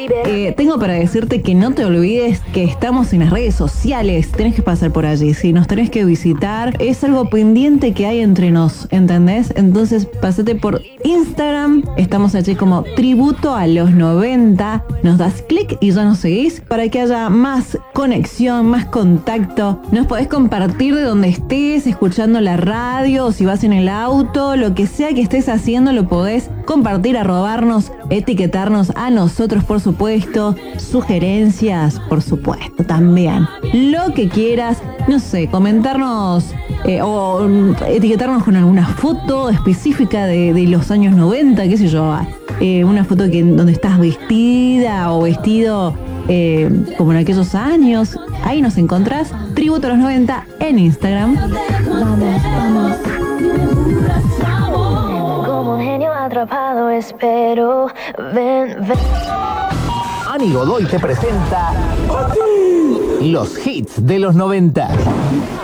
Tengo para decirte que no te olvides que estamos en las redes sociales. Tenés que pasar por allí, sí, nos tenés que visitar. Es algo pendiente que hay entre nos, ¿entendés? Entonces, pasate por Instagram. Estamos allí como Tributo a los 90. Nos das clic y ya nos seguís para que haya más conexión, más contacto. Nos podés compartir de donde estés, escuchando la radio, o si vas en el auto, lo que sea que estés haciendo, lo podés compartir, arrobarnos, etiquetarnos a nosotros, por supuesto, sugerencias, por supuesto, también. Lo que quieras, no sé, comentarnos o etiquetarnos con alguna foto específica de los años 90, qué sé yo, una foto donde estás vestida o vestido como en aquellos años. Ahí nos encontrás, Tributo a los 90 en Instagram. Vamos. Como un genio atrapado espero. Ven. Ani Godoy te presenta los hits de los 90.